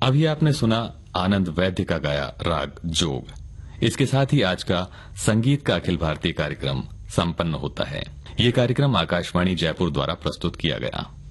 अभी आपने सुना आनंद वैद्य का गाया राग जोग। इसके साथ ही आज का संगीत का अखिल भारतीय कार्यक्रम संपन्न होता है। ये कार्यक्रम आकाशवाणी जयपुर द्वारा प्रस्तुत किया गया।